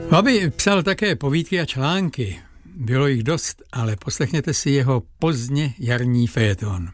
Vaby psal také povídky a články. Bylo jich dost, ale poslechněte si jeho pozdně jarní fejeton.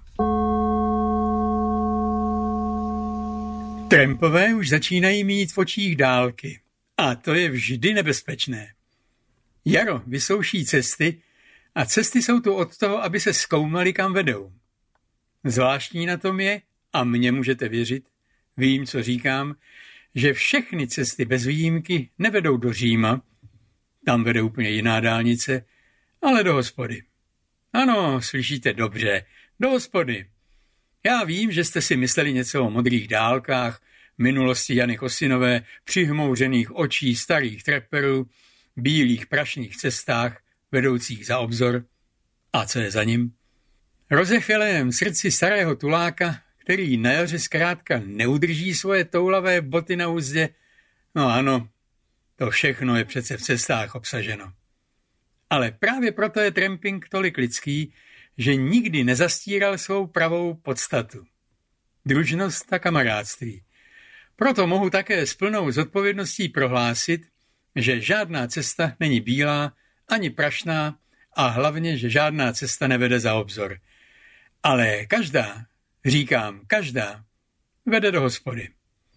Trampové už začínají mít v očích dálky. A to je vždy nebezpečné. Jaro vysouší cesty a cesty jsou tu od toho, aby se zkoumaly, kam vedou. Zvláštní na tom je, a mně můžete věřit, vím, co říkám, že všechny cesty bez výjimky nevedou do Říma, tam vede úplně jiná dálnice, ale do hospody. Ano, slyšíte dobře, do hospody. Já vím, že jste si mysleli něco o modrých dálkách, minulosti Jany Kosinové, přihmouřených očí starých treperů, bílých prašných cestách, vedoucích za obzor. A co je za ním? Rozechvělém srdci starého tuláka, který na jaře zkrátka neudrží svoje toulavé boty na uzdě. No ano, to všechno je přece v cestách obsaženo. Ale právě proto je tramping tolik lidský, že nikdy nezastíral svou pravou podstatu. Družnost a kamarádství. Proto mohu také s plnou zodpovědností prohlásit, že žádná cesta není bílá, ani prašná a hlavně, že žádná cesta nevede za obzor. Ale každá, říkám každá, vede do hospody.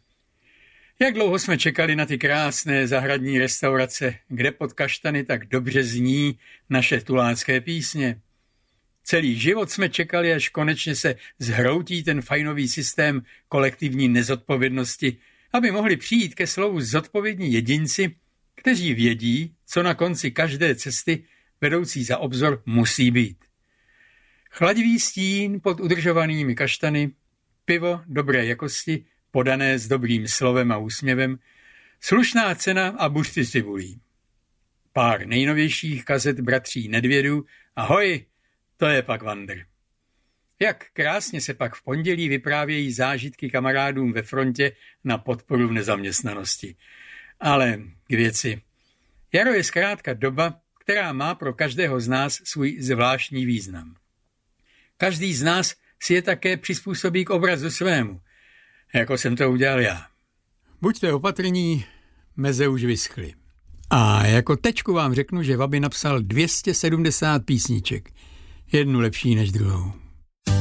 Jak dlouho jsme čekali na ty krásné zahradní restaurace, kde pod kaštany tak dobře zní naše tulácké písně. Celý život jsme čekali, až konečně se zhroutí ten fajnový systém kolektivní nezodpovědnosti, aby mohli přijít ke slovu zodpovědní jedinci, kteří vědí, co na konci každé cesty vedoucí za obzor musí být. Chladivý stín pod udržovanými kaštany, pivo dobré jakosti, podané s dobrým slovem a úsměvem, slušná cena a buřty s cibulí. Pár nejnovějších kazet bratří Nedvědů, ahoj, to je pak vandr. Jak krásně se pak v pondělí vyprávějí zážitky kamarádům ve frontě na podporu v nezaměstnanosti. Ale k věci. Jaro je zkrátka doba, která má pro každého z nás svůj zvláštní význam. Každý z nás si je také přizpůsobí k obrazu svému, jako jsem to udělal já. Buďte opatrní, meze už vyschly. A jako tečku vám řeknu, že Vaby napsal 270 písniček. Jednu lepší než druhou.